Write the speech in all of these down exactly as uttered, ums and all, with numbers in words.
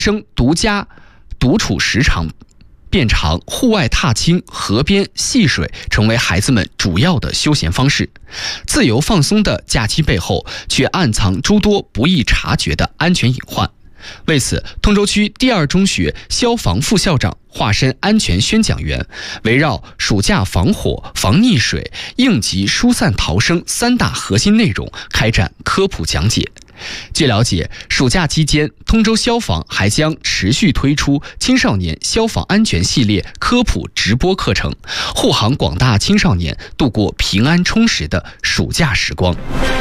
生独家独处时长变长，户外踏青、河边戏水成为孩子们主要的休闲方式。自由放松的假期背后，却暗藏诸多不易察觉的安全隐患。为此，通州区第二中学消防副校长化身安全宣讲员，围绕暑假防火、防溺水、应急疏散逃生三大核心内容开展科普讲解。据了解，暑假期间，通州消防还将持续推出青少年消防安全系列科普直播课程，护航广大青少年度过平安充实的暑假时光。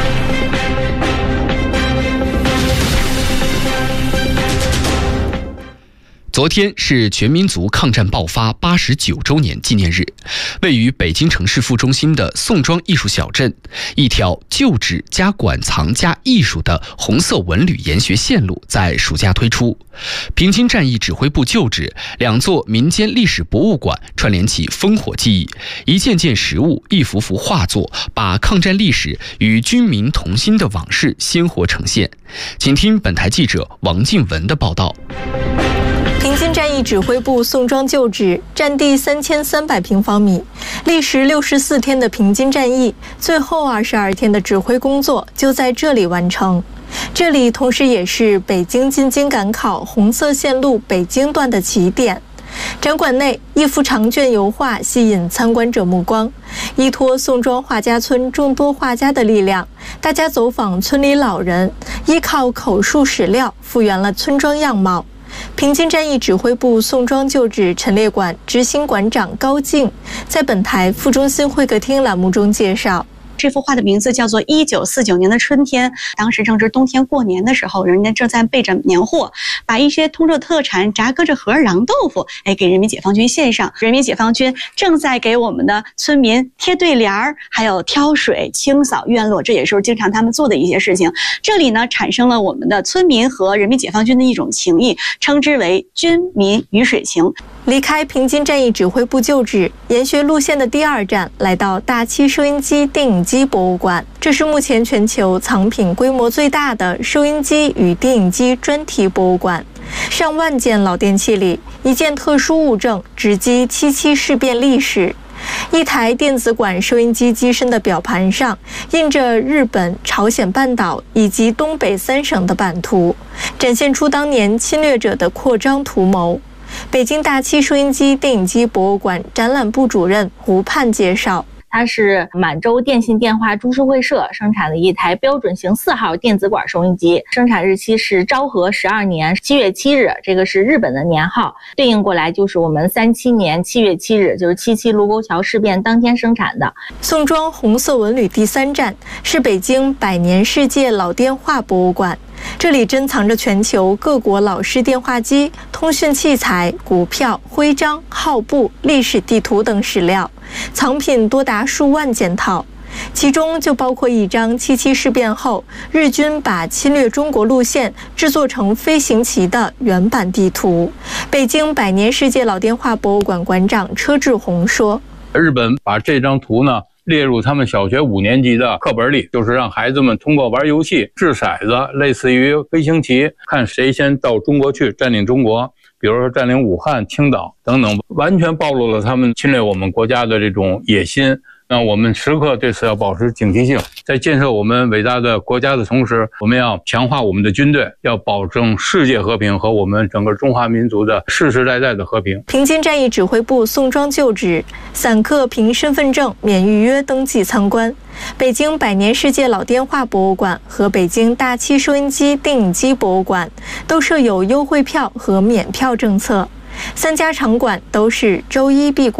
昨天是全民族抗战爆发八十九周年纪念日，位于北京城市副中心的宋庄艺术小镇，一条旧址加馆藏加艺术的红色文旅研学线路在暑假推出。平津战役指挥部旧址、两座民间历史博物馆串联起烽火记忆，一件件实物、一幅幅画作，把抗战历史与军民同心的往事鲜活呈现。请听本台记者王静文的报道。 平津战役指挥部宋庄旧址占地三千三百平方米，历时六十四天的平津战役，最后二十二天的指挥工作就在这里完成。这里同时也是北京进京赶考红色线路北京段的起点。展馆内一幅长卷油画吸引参观者目光，依托宋庄画家村众多画家的力量，大家走访村里老人，依靠口述史料复原了村庄样貌。平津战役指挥部宋庄旧址陈列馆执行馆长高静在本台副中心会客厅栏目中介绍， 这幅画的名字叫做一九四九年的春天，当时正值冬天过年的时候，人家正在备着年货，把一些通州特产炸鸽子盒、瓤豆腐，哎，给人民解放军献上。人民解放军正在给我们的村民贴对联儿，还有挑水、清扫院落，这也是经常他们做的一些事情。这里呢，产生了我们的村民和人民解放军的一种情谊，称之为军民鱼水情。 离开平津战役指挥部旧址，研学路线的第二站来到大七收音机电影机博物馆，这是目前全球藏品规模最大的收音机与电影机专题博物馆。上万件老电器里，一件特殊物证直击七七事变历史。一台电子管收音机机身的表盘上印着日本、朝鲜半岛以及东北三省的版图，展现出当年侵略者的扩张图谋。北京大七收音机电影机博物馆展览部主任胡盼介绍， 它是满洲电信电话株式会社生产的一台标准型四号电子管收音机，生产日期是昭和十二年七月七日，这个是日本的年号，对应过来就是我们三七年七月七日，就是七七卢沟桥事变当天生产的。 宋庄红色文旅第三站是北京百年世界老电话博物馆，这里珍藏着全球各国老式电话机、通讯器材、股票、徽章、号簿、历史地图等史料，藏品多达数万件套，其中就包括一张七七事变后日军把侵略中国路线制作成飞行旗的原版地图。北京百年世界老电话博物馆馆长车志宏说， 日本把这张图呢列入他们小学五年级的课本里，就是让孩子们通过玩游戏、掷骰子，类似于飞行棋，看谁先到中国去占领中国，比如说占领武汉、青岛等等，完全暴露了他们侵略我们国家的这种野心。那我们时刻对此要保持警惕性，在建设我们伟大的国家的同时，我们要强化我们的军队，要保证世界和平和我们整个中华民族的世世代代的和平。 平津战役指挥部宋庄旧址，散客凭身份证免预约登记参观。北京百年世界老电话博物馆和北京大七收音机电影机博物馆都设有优惠票和免票政策，三家场馆都是周一闭馆。